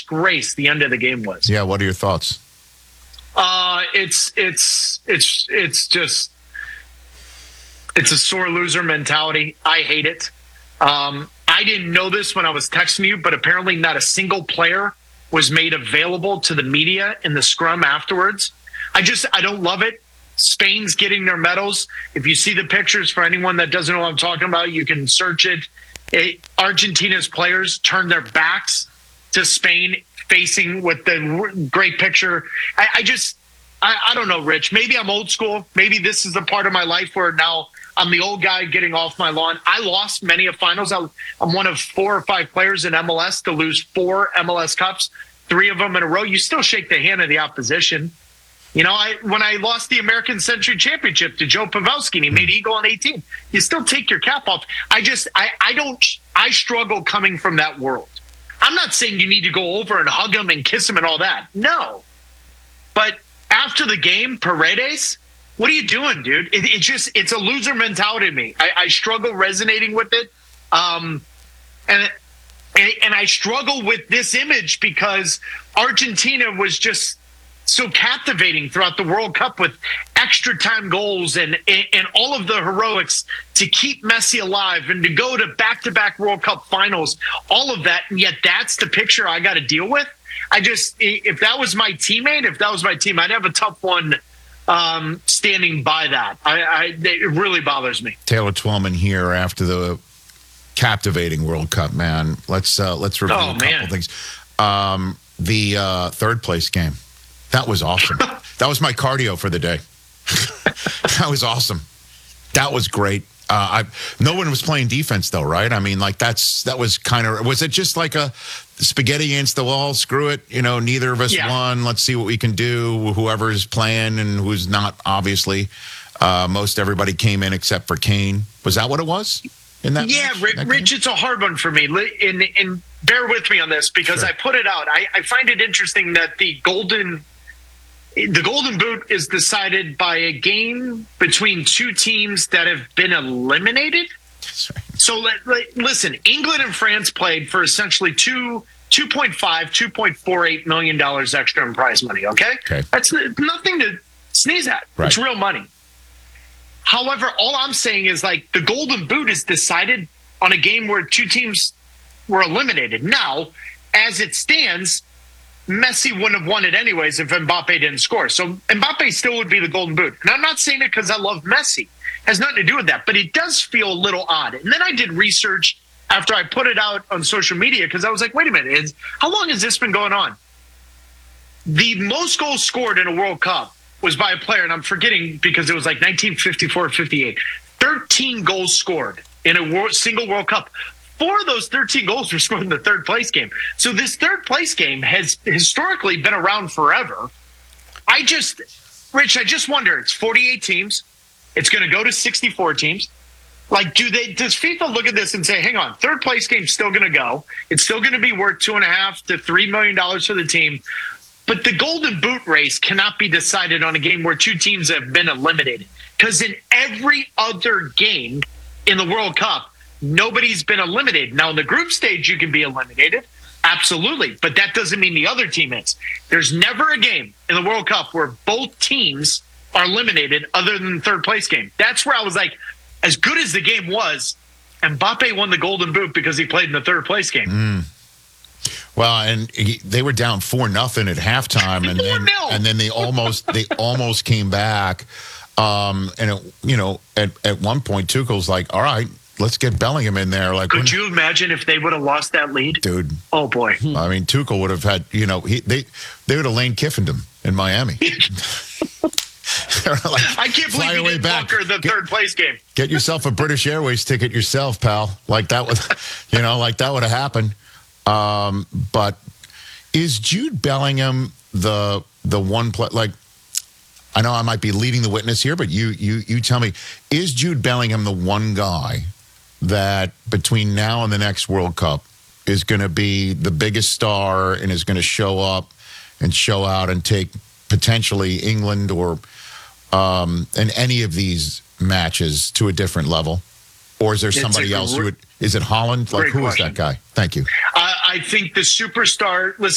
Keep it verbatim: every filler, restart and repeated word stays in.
disgrace the end of the game was. Yeah, what are your thoughts? Uh, it's it's it's it's just it's a sore loser mentality. I hate it. Um, I didn't know this when I was texting you, but apparently not a single player was made available to the media in the scrum afterwards. I just I don't love it. Spain's getting their medals. If you see the pictures, for anyone that doesn't know what I'm talking about, you can search it. it Argentina's players turned their backs to Spain, facing with the great picture. I, I just, I, I don't know, Rich. Maybe I'm old school. Maybe this is a part of my life where now I'm the old guy getting off my lawn. I lost many of finals. I, I'm one of four or five players in M L S to lose four M L S Cups, three of them in a row. You still shake the hand of the opposition. You know, I when I lost the American Century Championship to Joe Pavelski and he made eagle on eighteen, you still take your cap off. I just, I, I don't, I struggle coming from that world. I'm not saying you need to go over and hug him and kiss him and all that. No. But after the game, Paredes, what are you doing, dude? It, it just, it's a loser mentality to me. I, I struggle resonating with it. Um, and, and, and I struggle with this image because Argentina was just so captivating throughout the World Cup with extra time goals and, and and all of the heroics to keep Messi alive and to go to back-to-back World Cup finals, all of that. And yet that's the picture I got to deal with. I just, if that was my teammate, if that was my team, I'd have a tough one um, standing by that. I, I it really bothers me. Taylor Twellman here after the captivating World Cup, man. Let's, uh, let's review oh, a couple man. things. Um, the uh, third place game. That was awesome. That was my cardio for the day. That was awesome. That was great. Uh, I no one was playing defense though, right? I mean, like that's that was kind of was it just like a spaghetti against the wall? Screw it, you know. Neither of us yeah. won. Let's see what we can do. Whoever's playing and who's not, obviously. Uh, most everybody came in except for Kane. Was that what it was? In that yeah, match, Rich, that Rich it's a hard one for me. And, and bear with me on this because sure. I put it out. I, I find it interesting that the golden. The Golden Boot is decided by a game between two teams that have been eliminated. That's right. So let, let, listen, England and France played for essentially two, two point five, two point four eight million dollars extra in prize money. Okay, okay. That's nothing to sneeze at. Right. It's real money. However, all I'm saying is like the Golden Boot is decided on a game where two teams were eliminated. Now, as it stands, Messi wouldn't have won it anyways if Mbappe didn't score. So Mbappe still would be the Golden Boot. And I'm not saying it because I love Messi. It has nothing to do with that. But it does feel a little odd. And then I did research after I put it out on social media because I was like, wait a minute. Is, how long has this been going on? The most goals scored in a World Cup was by a player, and I'm forgetting because it was like nineteen fifty-four or fifty-eight. thirteen goals scored in a world, single World Cup. Four of those thirteen goals were scored in the third place game. So this third place game has historically been around forever. I just, Rich, I just wonder, it's forty-eight teams. It's going to go to sixty-four teams. Like, do they, does FIFA look at this and say, hang on, third place game's still going to go. It's still going to be worth two and a half to three million dollars for the team. But the Golden Boot race cannot be decided on a game where two teams have been eliminated. Because in every other game in the World Cup, nobody's been eliminated. Now, in the group stage, you can be eliminated. Absolutely. But that doesn't mean the other team is. There's never a game in the World Cup where both teams are eliminated other than the third place game. That's where I was like, as good as the game was, Mbappe won the Golden Boot because he played in the third place game. Mm. Well, and he, they were down four nothing at halftime, and then and then they almost they almost came back. Um, and it, you know, at at one point, Tuchel's like, "All right, let's get Bellingham in there." Like, could you imagine if they would have lost that lead, dude? Oh boy! I mean, Tuchel would have had, you know, he they they would have Lane Kiffined him in Miami. Like, I can't believe you didn't bunker the get, third place game. Get yourself a British Airways ticket yourself, pal. Like that was, you know, like that would have happened. Um, but is Jude Bellingham the the one play? Like, I know I might be leading the witness here, but you you you tell me, is Jude Bellingham the one guy that between now and the next World Cup is going to be the biggest star and is going to show up and show out and take potentially England or um, in any of these matches to a different level? Or is there somebody else? Who would, is it Haaland? Like, who question. is that guy? Thank you. Uh, I think the superstar. Listen,